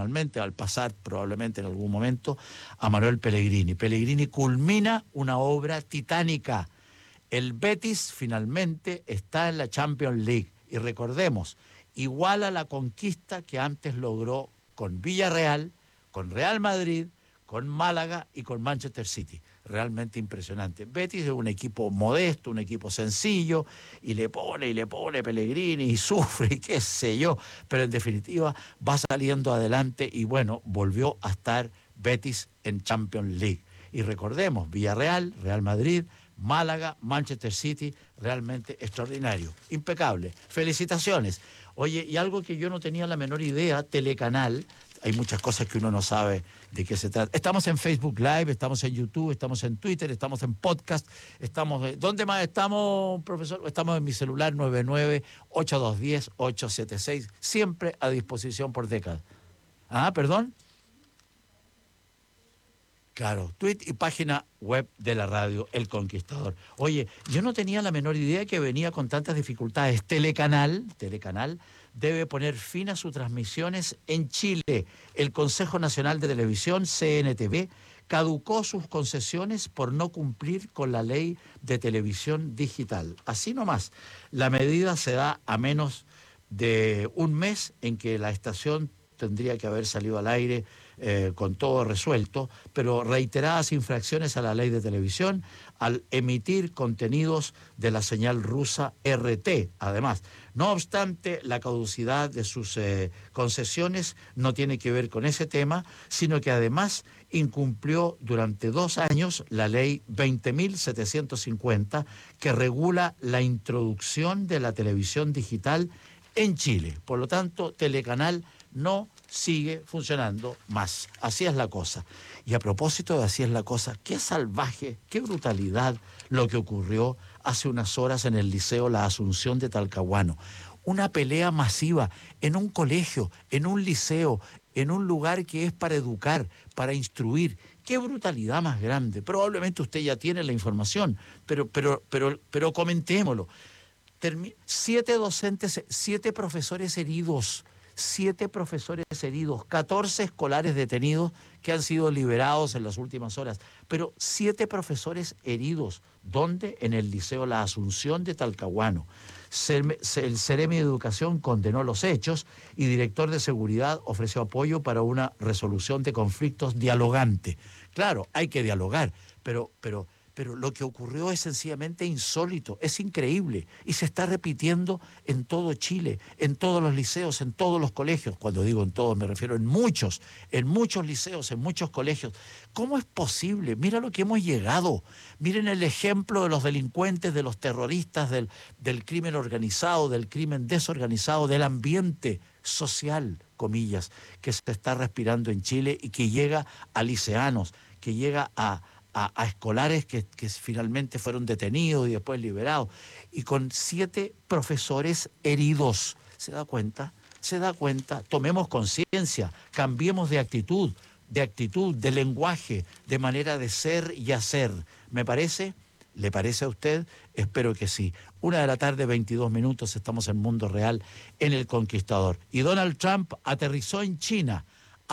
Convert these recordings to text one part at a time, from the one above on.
finalmente, al pasar probablemente en algún momento, a Manuel Pellegrini. Pellegrini culmina una obra titánica. El Betis finalmente está en la Champions League. Y recordemos, igual a la conquista que antes logró con Villarreal, con Real Madrid, con Málaga y con Manchester City. Realmente impresionante. Betis es un equipo modesto, un equipo sencillo, y le pone Pellegrini y sufre y qué sé yo, pero en definitiva va saliendo adelante y bueno, volvió a estar Betis en Champions League. Y recordemos, Villarreal, Real Madrid, Málaga, Manchester City, realmente extraordinario, impecable. Felicitaciones. Oye, y algo que yo no tenía la menor idea, Telecanal, hay muchas cosas que uno no sabe de qué se trata. Estamos en Facebook Live, estamos en YouTube, estamos en Twitter, estamos en podcast, estamos... ¿Dónde más estamos, profesor? Estamos en mi celular 99-8210-876, siempre a disposición por décadas. Ah, ¿perdón? Claro, tweet y página web de la radio El Conquistador. Oye, yo no tenía la menor idea que venía con tantas dificultades. Telecanal debe poner fin a sus transmisiones en Chile. El Consejo Nacional de Televisión, CNTV, caducó sus concesiones por no cumplir con la ley de televisión digital. Así nomás, la medida se da a menos de un mes en que la estación tendría que haber salido al aire con todo resuelto, pero reiteradas infracciones a la ley de televisión al emitir contenidos de la señal rusa RT, además. No obstante, la caducidad de sus concesiones no tiene que ver con ese tema, sino que además incumplió durante 2 años la ley 20.750, que regula la introducción de la televisión digital en Chile. Por lo tanto, Telecanal no sigue funcionando más. Así es la cosa. Y a propósito de así es la cosa, qué salvaje, qué brutalidad lo que ocurrió hace unas horas en el Liceo La Asunción de Talcahuano. Una pelea masiva en un colegio, en un liceo, en un lugar que es para educar, para instruir. Qué brutalidad más grande. Probablemente usted ya tiene la información, pero comentémoslo. 7 docentes, 7 profesores heridos, 14 escolares detenidos que han sido liberados en las últimas horas, pero 7 profesores heridos. ¿Dónde? En el Liceo La Asunción de Talcahuano. El Ceremi de Educación condenó los hechos y director de Seguridad ofreció apoyo para una resolución de conflictos dialogante. Claro, hay que dialogar, pero lo que ocurrió es sencillamente insólito, es increíble y se está repitiendo en todo Chile, en todos los liceos, en todos los colegios. Cuando digo en todos me refiero en muchos liceos, en muchos colegios. ¿Cómo es posible? Mira lo que hemos llegado. Miren el ejemplo de los delincuentes, de los terroristas, del crimen organizado, del crimen desorganizado, del ambiente social, comillas, que se está respirando en Chile y que llega a liceanos, que llega a escolares que finalmente fueron detenidos y después liberados, y con 7 profesores heridos. ¿Se da cuenta? ¿Se da cuenta? Tomemos conciencia, cambiemos de actitud, de lenguaje, de manera de ser y hacer. ¿Me parece? ¿Le parece a usted? Espero que sí. 1:22 p.m, estamos en Mundo Real, en El Conquistador. Y Donald Trump aterrizó en China,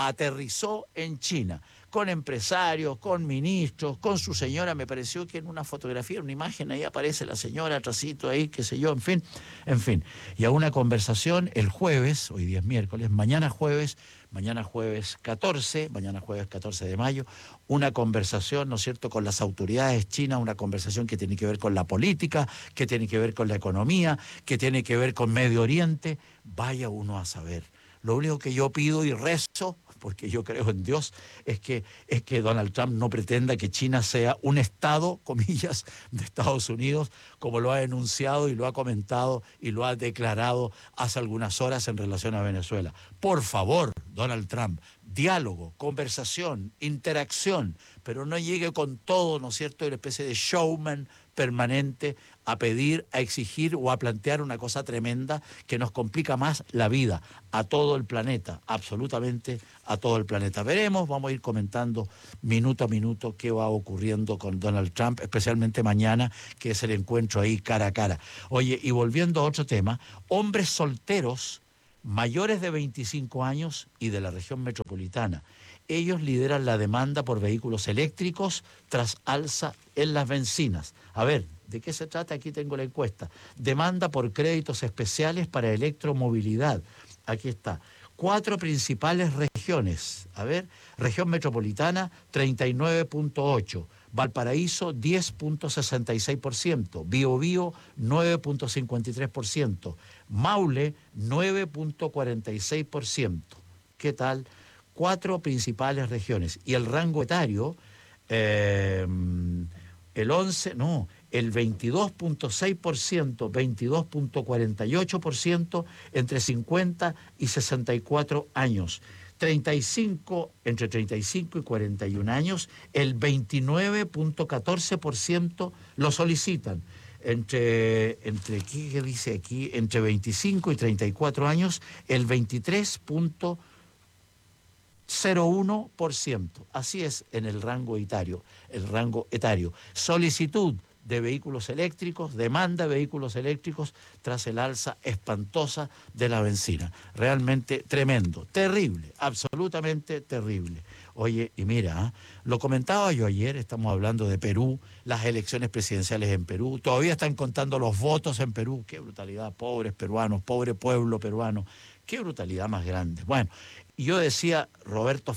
con empresarios, con ministros, con su señora. Me pareció que en una fotografía, en una imagen, ahí aparece la señora atrasito ahí, qué sé yo, en fin. Y a una conversación el jueves, hoy día es miércoles, mañana jueves 14 de mayo, una conversación, ¿no es cierto?, con las autoridades chinas, una conversación que tiene que ver con la política, que tiene que ver con la economía, que tiene que ver con Medio Oriente. Vaya uno a saber. Lo único que yo pido y rezo, porque yo creo en Dios, es que Donald Trump no pretenda que China sea un estado, comillas, de Estados Unidos, como lo ha enunciado y lo ha comentado y lo ha declarado hace algunas horas en relación a Venezuela. Por favor, Donald Trump, diálogo, conversación, interacción, pero no llegue con todo, ¿no es cierto?, una especie de showman permanente a pedir, a exigir o a plantear una cosa tremenda que nos complica más la vida a todo el planeta, absolutamente a todo el planeta. Veremos, vamos a ir comentando minuto a minuto qué va ocurriendo con Donald Trump, especialmente mañana, que es el encuentro ahí cara a cara. Oye, y volviendo a otro tema, hombres solteros mayores de 25 años y de la región metropolitana. Ellos lideran la demanda por vehículos eléctricos tras alza en las bencinas. A ver, ¿de qué se trata? Aquí tengo la encuesta. Demanda por créditos especiales para electromovilidad. Aquí está. 4 principales regiones. A ver, región metropolitana 39.8%, Valparaíso 10.66%, Biobío 9.53%, Maule 9.46%. ¿Qué tal? 4 principales regiones. Y el rango etario, el 22.6%, 22.48% entre 50 y 64 años. Entre 35 y 41 años, el 29.14% lo solicitan. ¿Qué dice aquí? Entre 25 y 34 años, el 23.01%. Así es en el rango etario. Solicitud de vehículos eléctricos, demanda de vehículos eléctricos tras el alza espantosa de la bencina. Realmente tremendo, terrible, absolutamente terrible. Oye, y mira, lo comentaba yo ayer, estamos hablando de Perú, las elecciones presidenciales en Perú, todavía están contando los votos en Perú, qué brutalidad, pobres peruanos, pobre pueblo peruano, qué brutalidad más grande. Bueno, y yo decía Roberto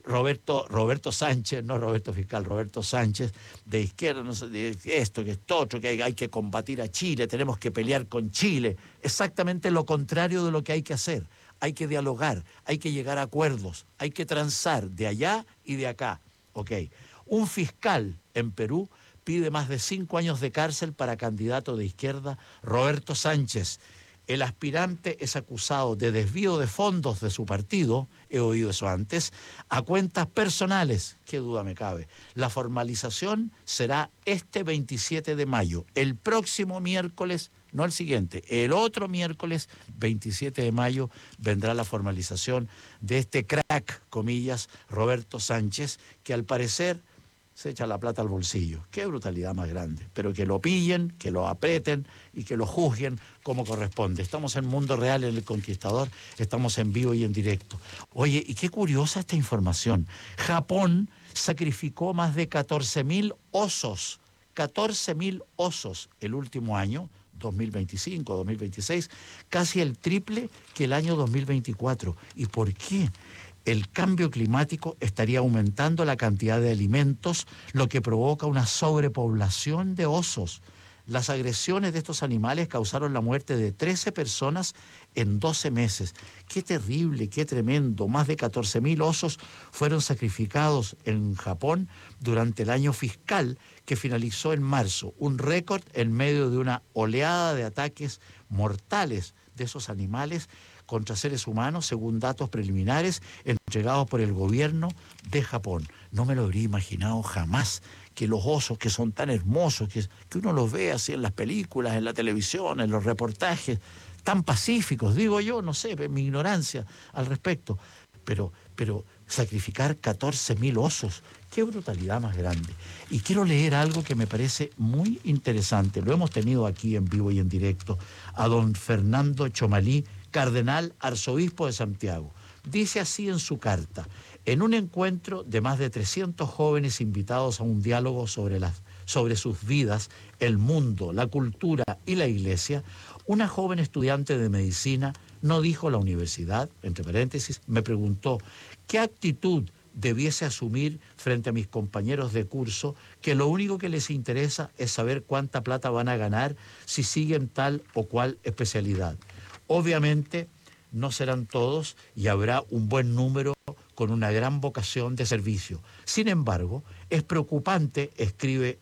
Sánchez, no Roberto Fiscal, Roberto Sánchez, de izquierda, no sé, de esto, que esto otro, que hay que combatir a Chile, tenemos que pelear con Chile. Exactamente lo contrario de lo que hay que hacer. Hay que dialogar, hay que llegar a acuerdos, hay que transar de allá y de acá. Ok. Un fiscal en Perú pide más de 5 años de cárcel para candidato de izquierda Roberto Sánchez. El aspirante es acusado de desvío de fondos de su partido, he oído eso antes, a cuentas personales, qué duda me cabe. La formalización será este 27 de mayo, el próximo miércoles, no el siguiente, el otro miércoles 27 de mayo vendrá la formalización de este crack, comillas, Roberto Sánchez, que al parecer se echa la plata al bolsillo. Qué brutalidad más grande. Pero que lo pillen, que lo aprieten y que lo juzguen como corresponde. Estamos en Mundo Real, en El Conquistador, estamos en vivo y en directo. Oye, y qué curiosa esta información. Japón sacrificó más de 14.000 osos, 14.000 osos el último año, 2025, 2026, casi el triple que el año 2024. ¿Y por qué? El cambio climático estaría aumentando la cantidad de alimentos, lo que provoca una sobrepoblación de osos. Las agresiones de estos animales causaron la muerte de 13 personas en 12 meses. Qué terrible, qué tremendo. Más de 14.000 osos fueron sacrificados en Japón durante el año fiscal que finalizó en marzo. Un récord en medio de una oleada de ataques mortales de esos animales contra seres humanos, según datos preliminares entregados por el gobierno de Japón. No me lo habría imaginado jamás que los osos, que son tan hermosos, que uno los ve así en las películas, en la televisión, en los reportajes, tan pacíficos, digo yo, no sé, mi ignorancia al respecto, pero sacrificar 14.000 osos, qué brutalidad más grande. Y quiero leer algo que me parece muy interesante, lo hemos tenido aquí en vivo y en directo, a don Fernando Chomalí, cardenal arzobispo de Santiago. Dice así en su carta: en un encuentro de más de 300 jóvenes invitados a un diálogo sobre sus vidas, el mundo, la cultura y la iglesia, una joven estudiante de medicina no dijo la universidad, entre paréntesis, me preguntó qué actitud debiese asumir frente a mis compañeros de curso, que lo único que les interesa es saber cuánta plata van a ganar si siguen tal o cual especialidad. Obviamente no serán todos y habrá un buen número con una gran vocación de servicio. Sin embargo, es preocupante, escribe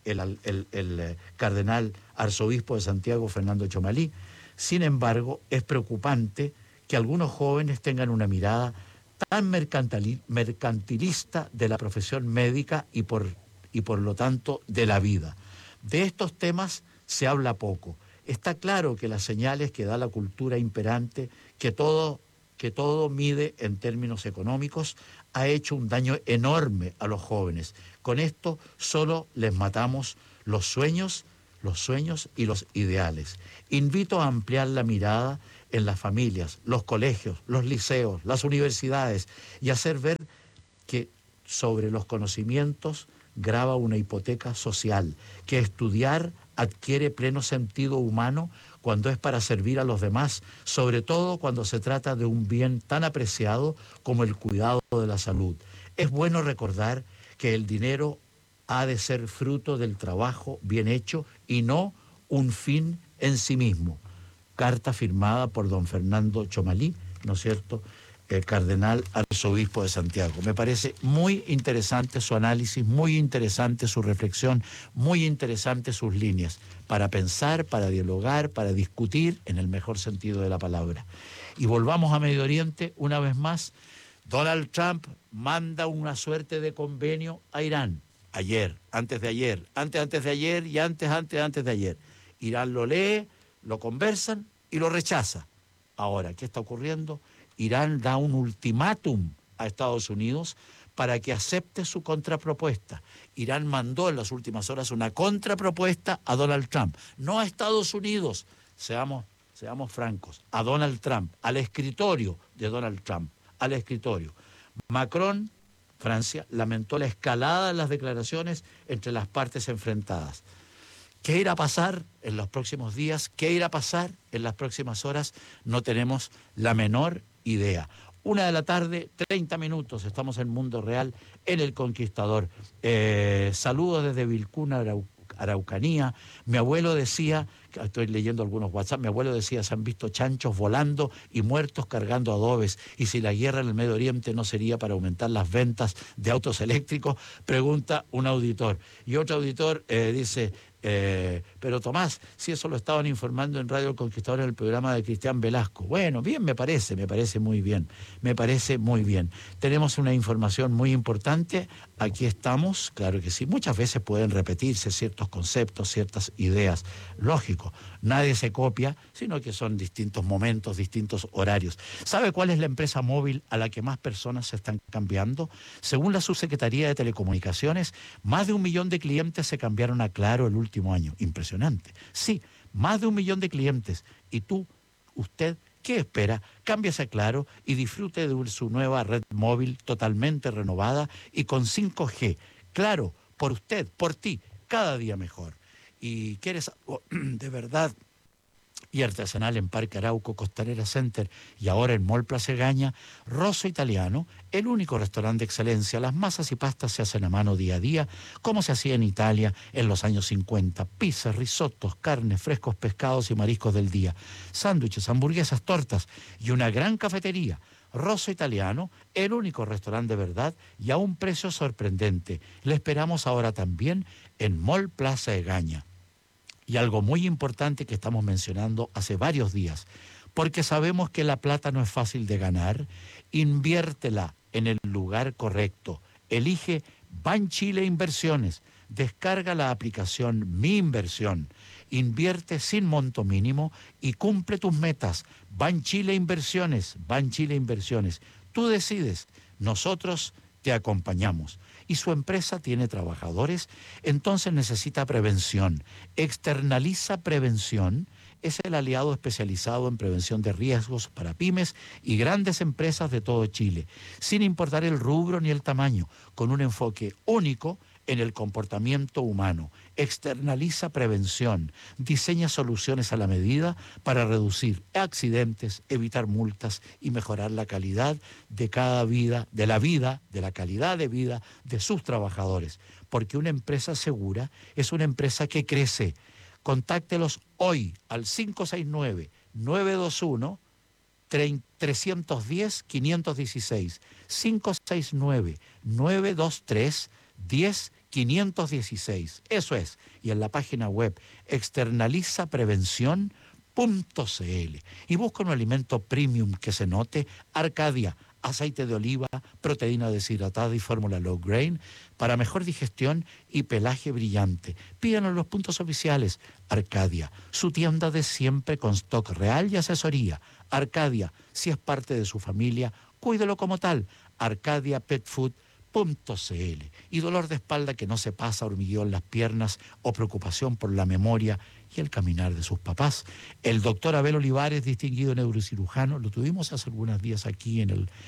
el cardenal arzobispo de Santiago, Fernando Chomalí, sin embargo, es preocupante que algunos jóvenes tengan una mirada tan mercantilista de la profesión médica y por lo tanto de la vida. De estos temas se habla poco. Está claro que las señales que da la cultura imperante, que todo mide en términos económicos, ha hecho un daño enorme a los jóvenes. Con esto solo les matamos los sueños y los ideales. Invito a ampliar la mirada en las familias, los colegios, los liceos, las universidades, y hacer ver que sobre los conocimientos grava una hipoteca social, que estudiar adquiere pleno sentido humano cuando es para servir a los demás, sobre todo cuando se trata de un bien tan apreciado como el cuidado de la salud. Es bueno recordar que el dinero ha de ser fruto del trabajo bien hecho y no un fin en sí mismo. Carta firmada por don Fernando Chomalí, ¿no es cierto?, el cardenal arzobispo de Santiago. Me parece muy interesante su análisis, muy interesante su reflexión, muy interesante sus líneas, para pensar, para dialogar, para discutir, en el mejor sentido de la palabra. Y volvamos a Medio Oriente, una vez más. Donald Trump manda una suerte de convenio a Irán, ayer, antes de ayer y antes de ayer. Irán lo lee, lo conversan y lo rechaza. Ahora, ¿qué está ocurriendo? Irán da un ultimátum a Estados Unidos para que acepte su contrapropuesta. Irán mandó en las últimas horas una contrapropuesta a Donald Trump, no a Estados Unidos, seamos francos, a Donald Trump, al escritorio de Donald Trump, al escritorio. Macron, Francia, lamentó la escalada en las declaraciones entre las partes enfrentadas. ¿Qué irá a pasar en los próximos días? ¿Qué irá a pasar en las próximas horas? No tenemos la menor idea. 1:00 p.m, 30 minutos, estamos en Mundo Real, en El Conquistador. Saludos desde Vilcún, Araucanía. Mi abuelo decía, estoy leyendo algunos WhatsApp, mi abuelo decía, se han visto chanchos volando y muertos cargando adobes, y si la guerra en el Medio Oriente no sería para aumentar las ventas de autos eléctricos, pregunta un auditor. Y otro auditor dice, pero Tomás, si eso lo estaban informando en Radio El Conquistador en el programa de Cristian Velasco. Bueno, bien, me parece muy bien, me parece muy bien. Tenemos una información muy importante, aquí estamos, claro que sí, muchas veces pueden repetirse ciertos conceptos, ciertas ideas, lógico, nadie se copia, sino que son distintos momentos, distintos horarios. ¿Sabe cuál es la empresa móvil a la que más personas se están cambiando? Según la Subsecretaría de Telecomunicaciones, más de 1 millón de clientes se cambiaron a Claro el último año. Impresionante. Sí, más de 1 millón de clientes. ¿Y tú, usted, qué espera? Cámbiase a Claro y disfrute de su nueva red móvil totalmente renovada y con 5G. Claro, por usted, por ti, cada día mejor. Y quieres de verdad y artesanal en Parque Arauco, Costanera Center y ahora en Mall Plaza Egaña, Rosso Italiano, el único restaurante de excelencia. Las masas y pastas se hacen a mano día a día, como se hacía en Italia en los años 50. Pizzas, risotos, carnes, frescos pescados y mariscos del día, sándwiches, hamburguesas, tortas y una gran cafetería. Rosso Italiano, el único restaurante de verdad y a un precio sorprendente. Le esperamos ahora también en Mall Plaza Egaña. Y algo muy importante que estamos mencionando hace varios días, porque sabemos que la plata no es fácil de ganar, inviértela en el lugar correcto. Elige Banchile Inversiones, descarga la aplicación Mi Inversión, invierte sin monto mínimo y cumple tus metas. Banchile Inversiones, Banchile Inversiones. Tú decides, nosotros te acompañamos. Y su empresa tiene trabajadores, entonces necesita prevención. Externaliza Prevención es el aliado especializado en prevención de riesgos para pymes y grandes empresas de todo Chile, sin importar el rubro ni el tamaño, con un enfoque único en el comportamiento humano. Externaliza Prevención, diseña soluciones a la medida para reducir accidentes, evitar multas y mejorar la calidad de la calidad de vida de sus trabajadores. Porque una empresa segura es una empresa que crece. Contáctelos hoy al 569-921-310-516, 569-923-10-516. Eso es. Y en la página web externalizaprevención.cl. Y busca un alimento premium que se note, Arcadia, aceite de oliva, proteína deshidratada y fórmula low grain para mejor digestión y pelaje brillante. Pídanlo en los puntos oficiales. Arcadia, su tienda de siempre con stock real y asesoría. Arcadia, si es parte de su familia, cuídelo como tal. arcadiapetfood.cl. Y dolor de espalda que no se pasa, hormigueo en las piernas o preocupación por la memoria y el caminar de sus papás. El doctor Abel Olivares, distinguido neurocirujano, lo tuvimos hace algunos días aquí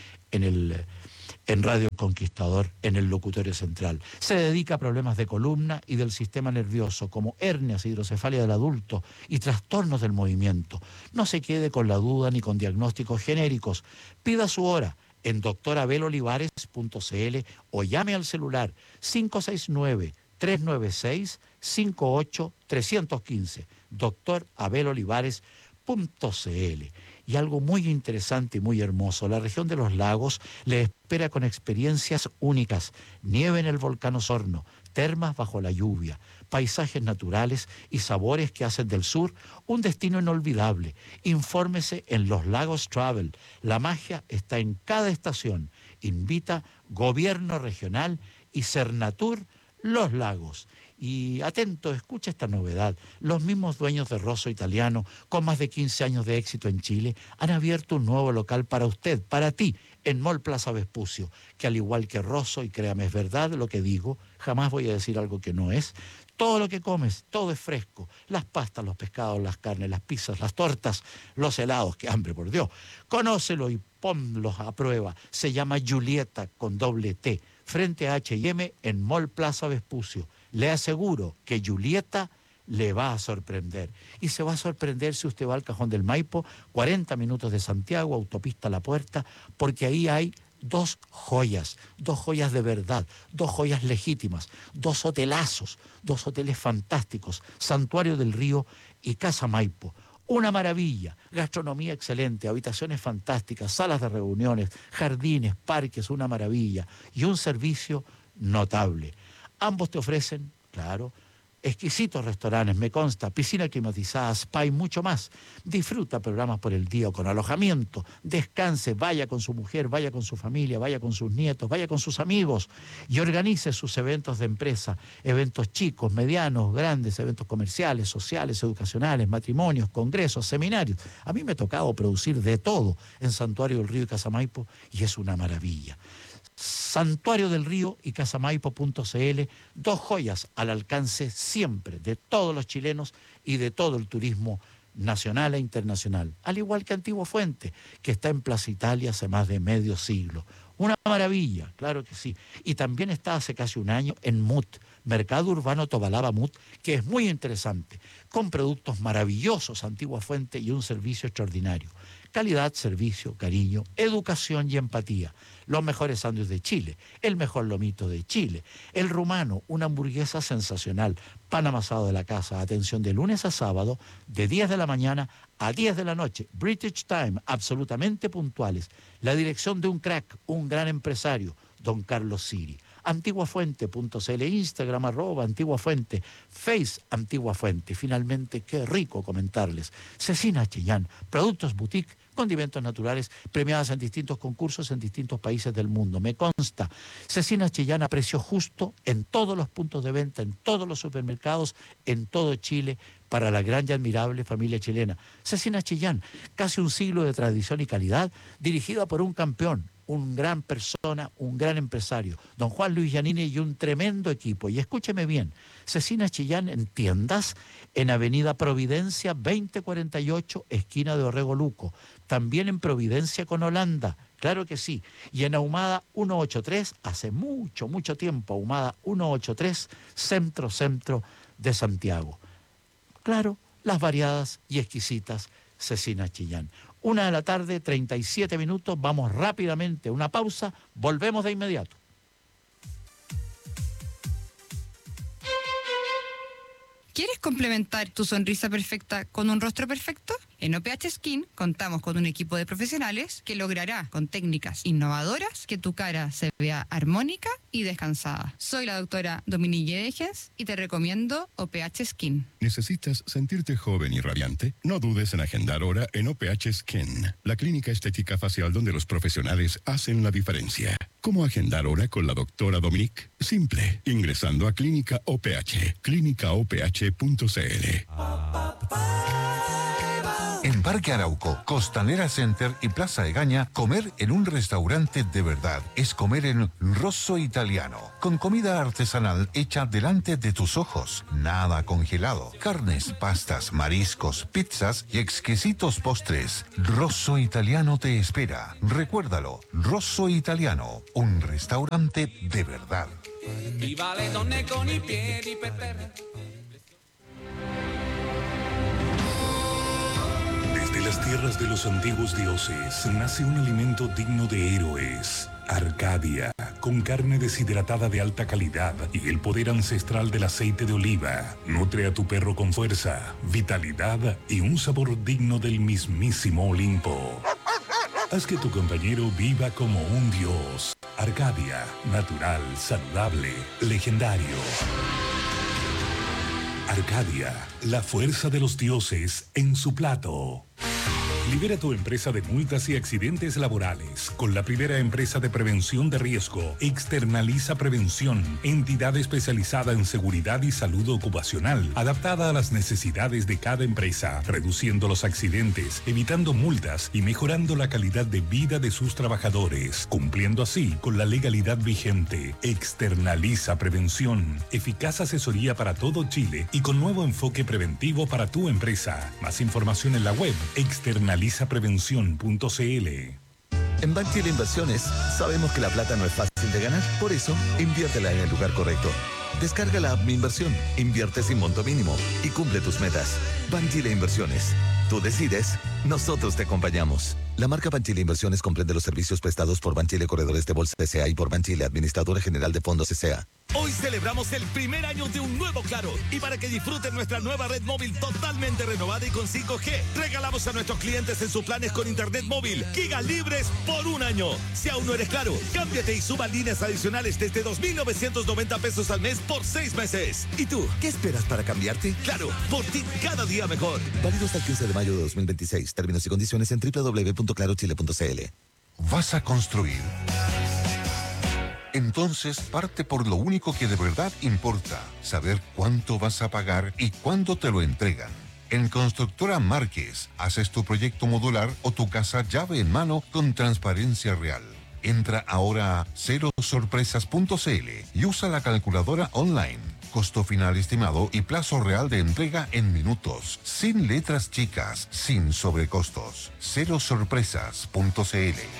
en Radio Conquistador, en el locutorio central. Se dedica a problemas de columna y del sistema nervioso, como hernias, hidrocefalia del adulto y trastornos del movimiento. No se quede con la duda ni con diagnósticos genéricos. Pida su hora en doctorabelolivares.cl o llame al celular 569-396-58315, doctorabelolivares.cl. Y algo muy interesante y muy hermoso, la región de los lagos le espera con experiencias únicas, nieve en el volcán Osorno, termas bajo la lluvia, paisajes naturales y sabores que hacen del sur un destino inolvidable. Infórmese en Los Lagos Travel, la magia está en cada estación. Invita Gobierno Regional y Cernatur Los Lagos. Y atento, escucha esta novedad. Los mismos dueños de Rosso Italiano, con más de 15 años de éxito en Chile, han abierto un nuevo local para usted, para ti, en Mall Plaza Vespucio, que al igual que Rosso, y créame, es verdad lo que digo, jamás voy a decir algo que no es, todo lo que comes, todo es fresco. Las pastas, los pescados, las carnes, las pizzas, las tortas, los helados, qué hambre, por Dios. Conócelo y ponlos a prueba. Se llama Julieta con doble T, frente a H&M en Mall Plaza Vespucio. Le aseguro que Julieta le va a sorprender. Y se va a sorprender si usted va al Cajón del Maipo, 40 minutos de Santiago, autopista La Puerta, porque ahí hay dos joyas de verdad, dos joyas legítimas, dos hotelazos, dos hoteles fantásticos, Santuario del Río y Casa Maipo. Una maravilla, gastronomía excelente, habitaciones fantásticas, salas de reuniones, jardines, parques, una maravilla y un servicio notable. Ambos te ofrecen, claro, exquisitos restaurantes, me consta, piscina climatizada, spa y mucho más. Disfruta programas por el día o con alojamiento, descanse, vaya con su mujer, vaya con su familia, vaya con sus nietos, vaya con sus amigos y organice sus eventos de empresa, eventos chicos, medianos, grandes, eventos comerciales, sociales, educacionales, matrimonios, congresos, seminarios. A mí me ha tocado producir de todo en Santuario del Río y Casa Maipo y es una maravilla. Santuario del Río y casamaipo.cl, dos joyas al alcance siempre de todos los chilenos y de todo el turismo nacional e internacional, al igual que Antigua Fuente, que está en Plaza Italia hace más de medio siglo. Una maravilla, claro que sí. Y también está hace casi un año en MUT, Mercado Urbano Tobalaba MUT, que es muy interesante, con productos maravillosos, Antigua Fuente y un servicio extraordinario. Calidad, servicio, cariño, educación y empatía. Los mejores sándwiches de Chile, el mejor lomito de Chile, el rumano, una hamburguesa sensacional, pan amasado de la casa, atención de lunes a sábado, de 10 de la mañana a 10 de la noche, British Time, absolutamente puntuales. La dirección de un crack, un gran empresario, don Carlos Siri. Antiguafuente.cl, Instagram @antiguafuente, Face Antiguafuente. Finalmente, qué rico comentarles. Cecina Chillán, productos boutique, condimentos naturales, premiadas en distintos concursos en distintos países del mundo. Me consta, Cecina Chillán a precio justo en todos los puntos de venta, en todos los supermercados, en todo Chile, para la gran y admirable familia chilena. Cecina Chillán, casi un siglo de tradición y calidad, dirigida por un campeón, un gran persona, un gran empresario, don Juan Luis Giannini y un tremendo equipo. Y escúcheme bien, Cecina Chillán en tiendas, en Avenida Providencia 2048, esquina de Orrego Luco, también en Providencia con Holanda, claro que sí, y en Ahumada 183, hace mucho, mucho tiempo, Ahumada 183, centro de Santiago. Claro, las variadas y exquisitas Cecina Chillán. 1:37 p.m, vamos rápidamente a una pausa, volvemos de inmediato. ¿Quieres complementar tu sonrisa perfecta con un rostro perfecto? En OPH Skin contamos con un equipo de profesionales que logrará, con técnicas innovadoras, que tu cara se vea armónica y descansada. Soy la doctora Dominique Degens y te recomiendo OPH Skin. ¿Necesitas sentirte joven y radiante? No dudes en agendar hora en OPH Skin, la clínica estética facial donde los profesionales hacen la diferencia. ¿Cómo agendar hora con la doctora Dominique? Simple, ingresando a Clínica OPH, clínicaoph.cl. En Parque Arauco, Costanera Center y Plaza Egaña, comer en un restaurante de verdad es comer en Rosso Italiano, con comida artesanal hecha delante de tus ojos, nada congelado, carnes, pastas, mariscos, pizzas y exquisitos postres. Rosso Italiano te espera. Recuérdalo, Rosso Italiano, un restaurante de verdad. Viva le donne con i piedi per terra. Desde las tierras de los antiguos dioses nace un alimento digno de héroes. Arcadia, con carne deshidratada de alta calidad y el poder ancestral del aceite de oliva. Nutre a tu perro con fuerza, vitalidad y un sabor digno del mismísimo Olimpo. Haz que tu compañero viva como un dios. Arcadia, natural, saludable, legendario. Arcadia, la fuerza de los dioses en su plato. Libera tu empresa de multas y accidentes laborales con la primera empresa de prevención de riesgo, Externaliza Prevención, entidad especializada en seguridad y salud ocupacional, adaptada a las necesidades de cada empresa, reduciendo los accidentes, evitando multas y mejorando la calidad de vida de sus trabajadores, cumpliendo así con la legalidad vigente. Externaliza Prevención, eficaz asesoría para todo Chile y con nuevo enfoque preventivo para tu empresa. Más información en la web externalizaprevención.cl. En Banchile Inversiones sabemos que la plata no es fácil de ganar, por eso inviértela en el lugar correcto. Descarga la app Mi Inversión, invierte sin monto mínimo y cumple tus metas. Banchile Inversiones. Tú decides, nosotros te acompañamos. La marca Banchile Inversiones comprende los servicios prestados por Banchile Corredores de Bolsa S.A. y por Banchile Administradora General de Fondos S.A. Hoy celebramos el primer año de un nuevo Claro y para que disfruten nuestra nueva red móvil totalmente renovada y con 5G, regalamos a nuestros clientes en sus planes con internet móvil gigas libres por un año. Si aún no eres Claro, cámbiate y suba líneas adicionales desde 2.990 pesos al mes por 6 meses. ¿Y tú, qué esperas para cambiarte? Claro, por ti cada día mejor. Válido hasta el 15 de mayo de 2026. Términos y condiciones en www.clarochile.cl. ¿Vas a construir? Entonces parte por lo único que de verdad importa, saber cuánto vas a pagar y cuándo te lo entregan. En Constructora Márquez, haces tu proyecto modular o tu casa llave en mano con transparencia real. Entra ahora a cerosorpresas.cl y usa la calculadora online. Costo final estimado y plazo real de entrega en minutos, sin letras chicas, sin sobrecostos. Cerosorpresas.cl.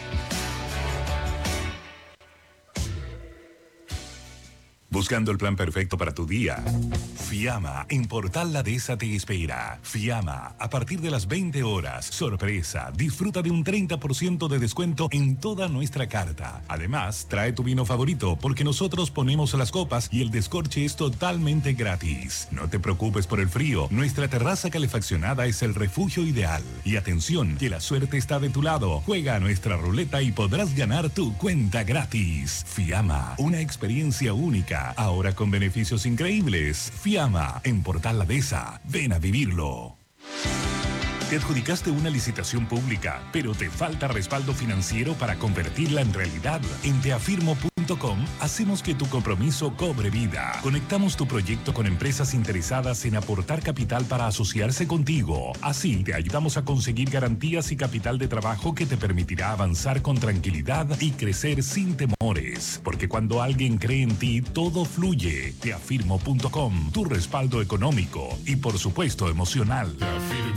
Buscando el plan perfecto para tu día. Fiamma en Portal La Dehesa te espera. Fiamma, a partir de las 20 horas. Sorpresa, disfruta de un 30% de descuento en toda nuestra carta. Además, trae tu vino favorito porque nosotros ponemos las copas y el descorche es totalmente gratis. No te preocupes por el frío, nuestra terraza calefaccionada es el refugio ideal. Y atención, que la suerte está de tu lado. Juega a nuestra ruleta y podrás ganar tu cuenta gratis. Fiamma, una experiencia única. Ahora con beneficios increíbles. Fiamma en Portal La Dehesa. Ven a vivirlo. Te adjudicaste una licitación pública, pero te falta respaldo financiero para convertirla en realidad. En teafirmo.com hacemos que tu compromiso cobre vida. Conectamos tu proyecto con empresas interesadas en aportar capital para asociarse contigo. Así te ayudamos a conseguir garantías y capital de trabajo que te permitirá avanzar con tranquilidad y crecer sin temores. Porque cuando alguien cree en ti, todo fluye. Teafirmo.com, tu respaldo económico y por supuesto emocional.